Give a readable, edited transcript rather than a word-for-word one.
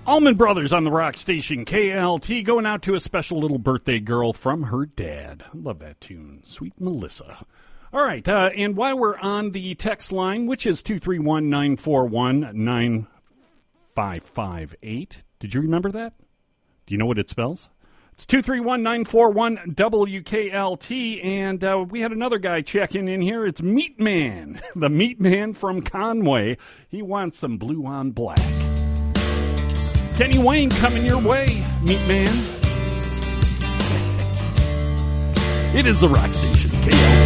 Allman Brothers on the rock station KLT, going out to a special little birthday girl from her dad. Love that tune. Sweet Melissa. All right, and while we're on the text line, which is 231-941-9558, did you remember that? Do you know what it spells? It's 231-941-WKLT, and we had another guy checking in here. It's Meat Man, the Meat Man from Conway. He wants some Blue on Black. Kenny Wayne coming your way, Meat Man. It is the rock station, KLT.